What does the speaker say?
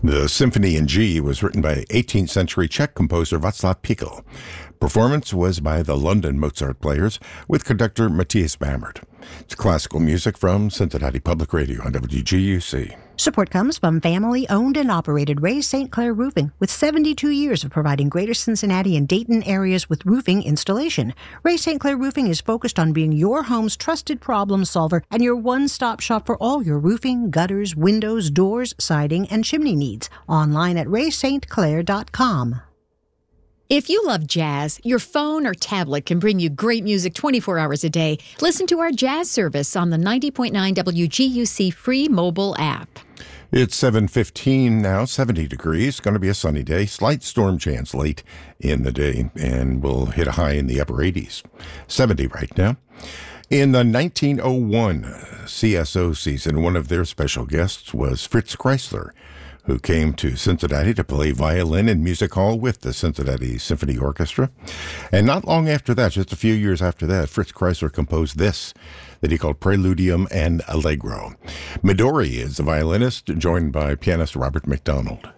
The Symphony in G was written by 18th century Czech composer Václav Pikl. Performance was by the London Mozart Players with conductor Matthias Bamert. It's classical music from Cincinnati Public Radio on WGUC. Support comes from family-owned and operated Ray St. Clair Roofing, with 72 years of providing Greater Cincinnati and Dayton areas with roofing installation. Ray St. Clair Roofing is focused on being your home's trusted problem solver and your one-stop shop for all your roofing, gutters, windows, doors, siding, and chimney needs. Online at raystclair.com. If you love jazz, your phone or tablet can bring you great music 24 hours a day. Listen to our jazz service on the 90.9 WGUC free mobile app. It's 7:15 now, 70 degrees. Going to be a sunny day. Slight storm chance late in the day, and we'll hit a high in the upper 80s. 70 right now. In the 1901 CSO season, one of their special guests was Fritz Kreisler, who came to Cincinnati to play violin in music hall with the Cincinnati Symphony Orchestra. And not long after that, just a few years after that, Fritz Kreisler composed this that he called Preludium and Allegro. Midori is the violinist, joined by pianist Robert McDonald.